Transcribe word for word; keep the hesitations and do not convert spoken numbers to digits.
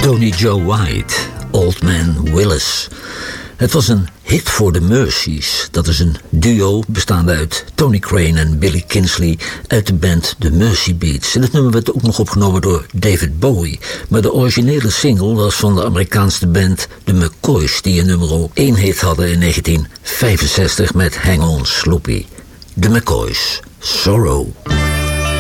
Tony Joe White, Old Man Willis. Het was een hit voor de Mercies. Dat is een duo bestaande uit Tony Crane en Billy Kinsley uit de band The Mercy Beats. En het nummer werd ook nog opgenomen door David Bowie. Maar de originele single was van de Amerikaanse band The McCoys, die een nummer één hit hadden in negentien vijfenzestig met Hang On Sloopy. The McCoys, Sorrow.